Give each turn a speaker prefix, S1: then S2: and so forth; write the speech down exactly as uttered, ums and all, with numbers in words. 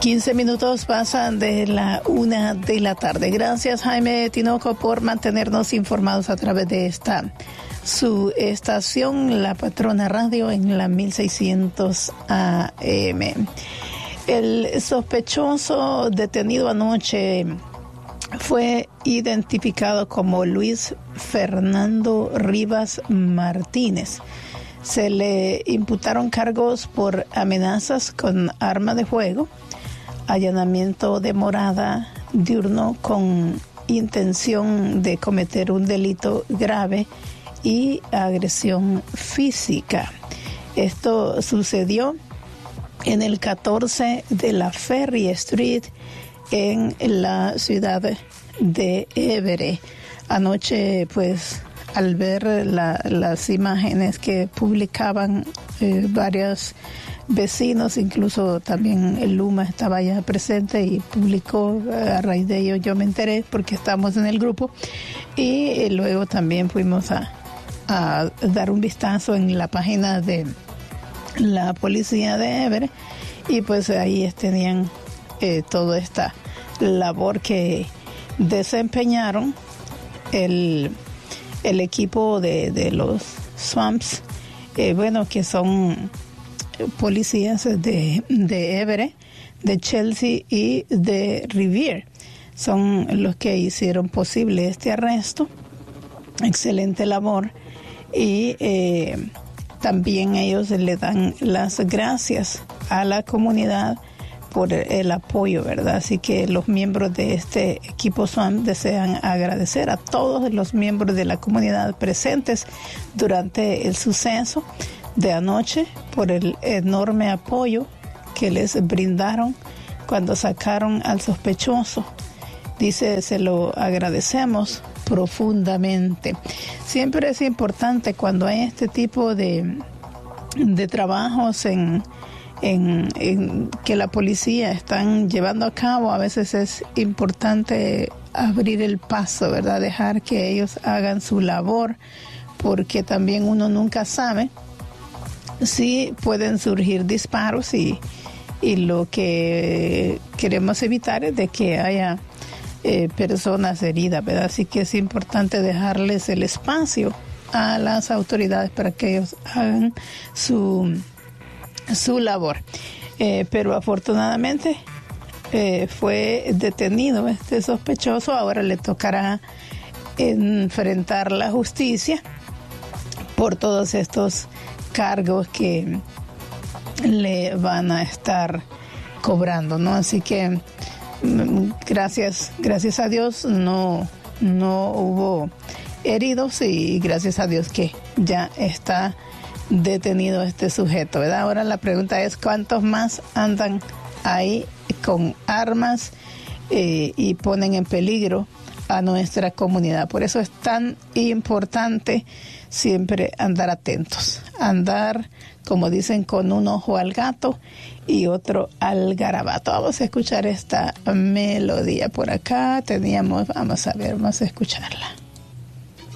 S1: quince minutos pasan de la una de la tarde. Gracias, Jaime Tinoco, por mantenernos informados a través de esta su estación, La Patrona Radio, en la mil seiscientos A M. El sospechoso detenido anoche fue identificado como Luis Fernando Rivas Martínez. Se le imputaron cargos por amenazas con arma de fuego, allanamiento de morada diurno con intención de cometer un delito grave y agresión física. Esto sucedió en el catorce de la Ferry Street en la ciudad de Everett. Anoche, pues, al ver la, las imágenes que publicaban eh, varios vecinos, incluso también el Luma estaba ya presente y publicó, a raíz de ello yo me enteré porque estamos en el grupo, y eh, luego también fuimos a, a dar un vistazo en la página de la policía de Everett, y pues ahí tenían eh, toda esta labor que desempeñaron el el equipo de, de los Swamps, eh, bueno, que son policías de, de Everett, de Chelsea y de Revere. Son los que hicieron posible este arresto. Excelente labor. Y eh, también ellos le dan las gracias a la comunidad por el apoyo, ¿verdad? Así que los miembros de este equipo SWAM desean agradecer a todos los miembros de la comunidad presentes durante el suceso de anoche por el enorme apoyo que les brindaron cuando sacaron al sospechoso. Dice, se lo agradecemos profundamente. Siempre es importante cuando hay este tipo de, de trabajos en En, en que la policía están llevando a cabo, a veces es importante abrir el paso, ¿verdad? Dejar que ellos hagan su labor, porque también uno nunca sabe si pueden surgir disparos, y, y lo que queremos evitar es de que haya eh, personas heridas, ¿verdad? Así que es importante dejarles el espacio a las autoridades para que ellos hagan su su labor, eh, pero afortunadamente eh, fue detenido este sospechoso. Ahora le tocará enfrentar la justicia por todos estos cargos que le van a estar cobrando, ¿no? Así que gracias, gracias a Dios no, no hubo heridos, y gracias a Dios que ya está detenido este sujeto, ¿verdad? Ahora la pregunta es, ¿cuántos más andan ahí con armas eh, y ponen en peligro a nuestra comunidad? Por eso es tan importante siempre andar atentos, andar, como dicen, con un ojo al gato y otro al garabato. Vamos a escuchar esta melodía por acá. Teníamos, vamos a ver, vamos a escucharla.